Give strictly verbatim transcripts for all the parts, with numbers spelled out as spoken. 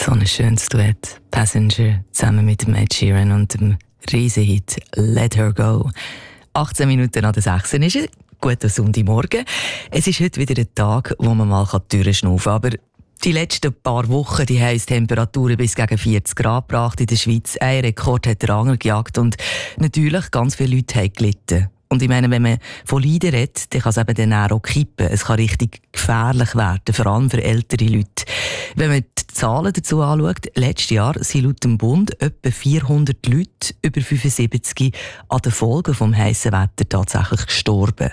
So ein schönes Duett. Passenger zusammen mit dem Ed Sheeran und dem Riesenhit Let Her Go. achtzehn Minuten nach der sechs ist es. Guten Sonntagmorgen. Es ist heute wieder ein Tag, wo man mal die Türen schnaufen kann. Aber die letzten paar Wochen die haben Temperaturen bis gegen vierzig Grad gebracht in der Schweiz. Ein Rekord hat der andere gejagt und natürlich ganz viele Leute haben gelitten. Und ich meine, wenn man von Leiden redet, dann kann es eben dann auch kippen. Es kann richtig gefährlich werden, vor allem für ältere Leute. Wenn man die Zahlen dazu anschaut, letztes Jahr sind laut dem Bund etwa vierhundert Leute über fünfundsiebzig an den Folgen vom heissen Wetter tatsächlich gestorben.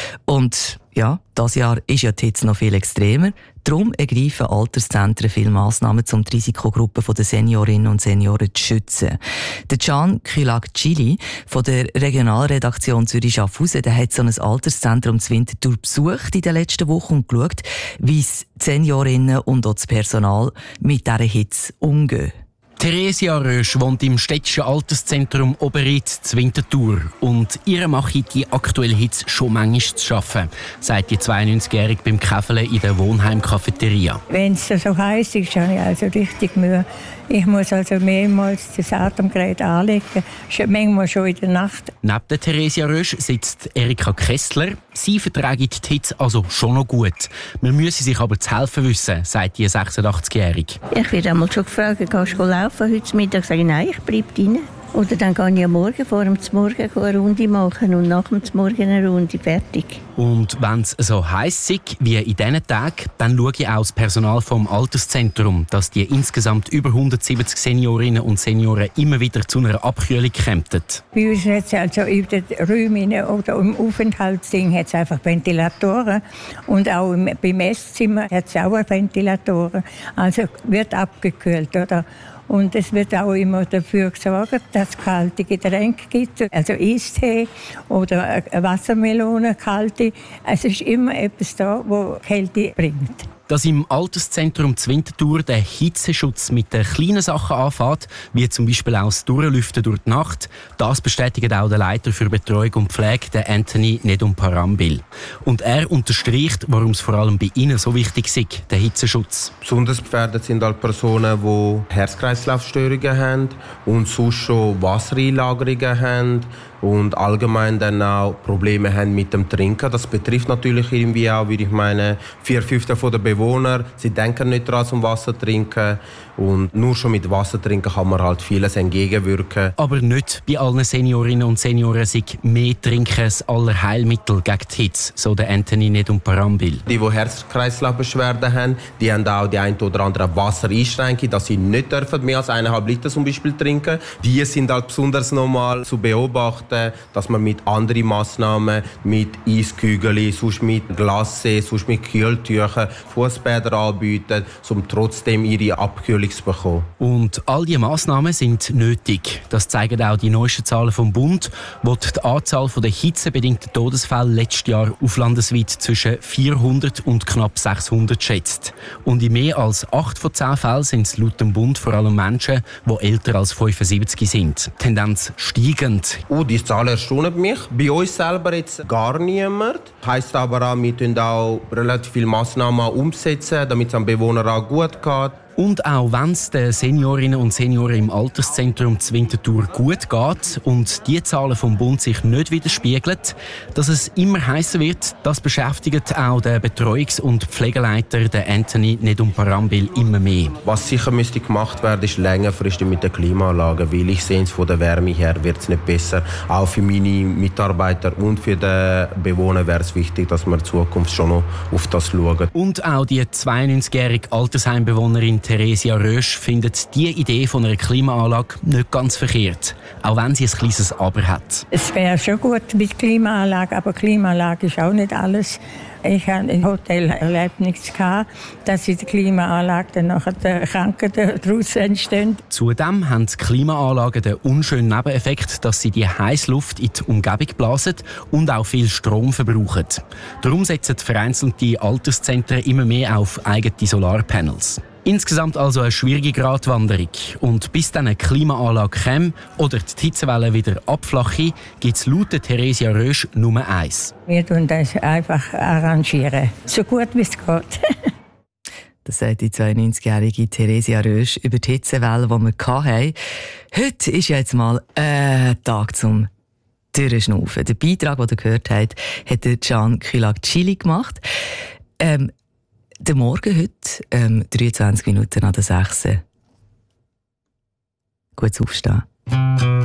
Und ja, dieses Jahr ist ja die Hitze noch viel extremer. Darum ergreifen Alterszentren viele Massnahmen, um die Risikogruppe der Seniorinnen und Senioren zu schützen. Der Can Külag-Chili von der Regionalredaktion Zürich-Schaffhausen, der hat so ein Alterszentrum zu Winterthur besucht in den letzten Wochen und geschaut, wie es die Seniorinnen und auch das Personal mit dieser Hitze umgehen. Theresia Rösch wohnt im städtischen Alterszentrum Oberitz zu Winterthur. Und ihr mache die aktuelle Hitze schon manchmal zu schaffen, sagt die zweiundneunzigjährige beim Käfeln in der Wohnheim-Cafeteria. Wenn es so heiß ist, habe ich also richtig Mühe. Ich muss also mehrmals das Atemgerät anlegen, manchmal schon in der Nacht. Neben der Theresia Rösch sitzt Erika Kessler. Sie verträgt die Hitze also schon noch gut. Man müsse sich aber zu helfen wissen, sagt die sechsundachtzigjährige. Ich werde einmal schon gefragt, gehst du laufen heute Mittag? Sage ich, nein, ich bleibe drin. Oder dann gehe ich am Morgen vor dem Morgen eine Runde machen und nach dem Morgen eine Runde fertig. Und wenn es so heiß ist wie in diesen Tagen, dann schaue ich auch das Personal vom Alterszentrum, dass die insgesamt über hundertsiebzig Seniorinnen und Senioren immer wieder zu einer Abkühlung kämpfen. Bei uns hat es also in den Räumen oder im Aufenthaltsding hat es einfach Ventilatoren. Und auch im, beim Esszimmer hat es auch Ventilatoren. Also wird abgekühlt, oder? Und es wird auch immer dafür gesorgt, dass es kalte Getränke gibt, also Eistee oder Wassermelone, kalte. Es ist immer etwas da, das Kälte bringt. Dass im Alterszentrum zu Winterthur der Hitzeschutz mit den kleinen Sachen anfängt, wie zum Beispiel auch das Durchlüften durch die Nacht, das bestätigt auch der Leiter für Betreuung und Pflege, der Anthony Nedum-Parambil. Und er unterstreicht, warum es vor allem bei ihnen so wichtig ist, der Hitzeschutz. Besonders gefährdet sind halt Personen, die Herz-Kreislauf-Störungen haben und sonst schon Wassereinlagerungen haben und allgemein dann auch Probleme haben mit dem Trinken. Das betrifft natürlich irgendwie auch, wie ich meine, vier Fünfte der Bewohner. Sie denken nicht daran, zum Wasser zu trinken. Und nur schon mit Wasser trinken kann man halt vieles entgegenwirken. Aber nicht bei allen Seniorinnen und Senioren sind mehr Trinken das Allerheilmittel gegen die Hitze, so der Anthony Nedum-Parambil. Die, die Herz-Kreislauf-Beschwerden haben, die haben auch die ein oder andere Wassereinschränkung, dass sie nicht dürfen mehr als eineinhalb Liter zum Beispiel trinken. Die sind halt besonders nochmal zu beobachten, dass man mit anderen Massnahmen, mit Eiskügeln, sonst mit Glace, sonst mit Kühltüchern, Fußbäder anbietet, um trotzdem ihre Abkühlung zu bekommen. Und all diese Massnahmen sind nötig. Das zeigen auch die neuesten Zahlen vom Bund, wo die Anzahl der hitzebedingten Todesfälle letztes Jahr auf landesweit zwischen vierhundert und knapp sechshundert schätzt. Und in mehr als acht von zehn Fällen sind es laut dem Bund vor allem Menschen, die älter als fünfundsiebzig sind. Tendenz steigend. Oh, die Zahlen erstaunen mich. Bei uns selber jetzt gar niemand. Heisst aber auch, wir tun auch relativ viele Massnahmen umsetzen, damit es am Bewohner auch gut geht. Und auch wenn es den Seniorinnen und Senioren im Alterszentrum zu Winterthur gut geht und die Zahlen vom Bund sich nicht widerspiegeln, dass es immer heißer wird, das beschäftigt auch den Betreuungs- und Pflegeleiter den Anthony Nedum-Parambil immer mehr. Was sicher müsste gemacht werden, ist längerfristig mit der Klimaanlage, weil ich sehe es von der Wärme her wird es nicht besser. Auch für meine Mitarbeiter und für die Bewohner wäre es wichtig, dass wir in Zukunft schon noch auf das schauen. Und auch die zweiundneunzigjährige Altersheimbewohnerin Theresia Rösch findet die Idee von einer Klimaanlage nicht ganz verkehrt, auch wenn sie ein kleines Aber hat. Es wäre schon gut mit Klimaanlage, aber Klimaanlage ist auch nicht alles. Ich habe im Hotel erlebt nichts gehabt, dass in der Klimaanlage dann nachher die Krankheiten daraus entstehen. Zudem haben die Klimaanlagen den unschönen Nebeneffekt, dass sie die heiße Luft in die Umgebung blasen und auch viel Strom verbrauchen. Darum setzen vereinzelte Alterszentren immer mehr auf eigene Solarpanels. Insgesamt also eine schwierige Gratwanderung. Und bis dann eine Klimaanlage käme oder die Hitzewelle wieder abflache, gibt es laut Theresia Rösch nur eins. Wir tun das einfach arrangieren, so gut wie es geht. Das sagt die zweiundneunzigjährige Theresia Rösch über die Hitzewelle, die wir hatten. Heute ist ja jetzt mal ein Tag zum Durchschnaufen. Den Beitrag, den ihr gehört habt, hat der Can Kilak-Chili gemacht. Ähm, der Morgen heute, ähm, dreiundzwanzig Minuten an der sechs. Gutes Aufstehen.